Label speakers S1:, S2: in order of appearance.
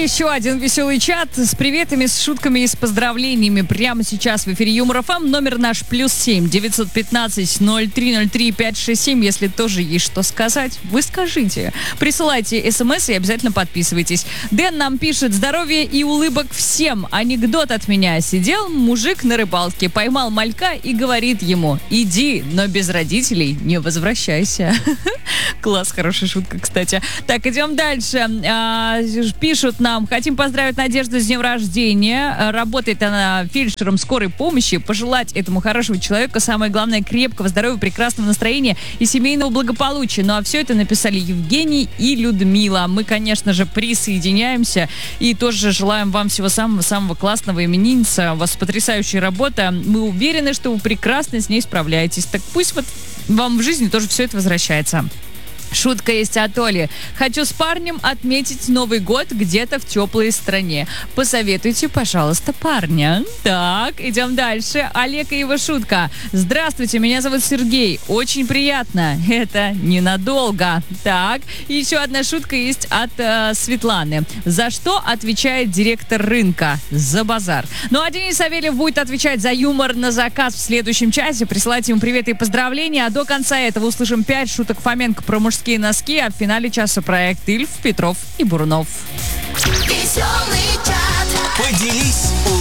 S1: еще один веселый чат с приветами, с шутками и с поздравлениями. Прямо сейчас в эфире Юмор ФМ. Номер наш +7 915 0303 567. Если тоже есть что сказать, вы скажите. Присылайте смс и обязательно подписывайтесь. Дэн нам пишет: здоровья и улыбок всем. Анекдот от меня. Сидел мужик на рыбалке, поймал малька и говорит ему: иди, но без родителей не возвращайся. Класс, хорошая шутка, кстати. Так, идем дальше. Пишут нам: хотим поздравить Надежду с днем рождения. Работает она фельдшером скорой помощи. Пожелать этому хорошему человеку, самое главное, крепкого здоровья, прекрасного настроения и семейного благополучия. Ну а все это написали Евгений и Людмила. Мы, конечно же, присоединяемся и тоже желаем вам всего самого-самого классного, именинница. У вас потрясающая работа. Мы уверены, что вы прекрасно с ней справляетесь. Так пусть вот вам в жизни тоже все это возвращается. Шутка есть от Оли. Хочу с парнем отметить Новый год где-то в теплой стране. Посоветуйте, пожалуйста, парня. Так, идем дальше. Олег и его шутка. Здравствуйте, меня зовут Сергей. Очень приятно. Это ненадолго. Так, еще одна шутка есть от Светланы. За что отвечает директор рынка? За базар. Ну а Денис Савельев будет отвечать за юмор на заказ в следующем часе. Присылайте ему приветы и поздравления. А до конца этого услышим 5 шуток Фоменко про мужские носки, а в финале часа проект Ильф, Петров и Бурунов.
S2: Веселый чат. Поделись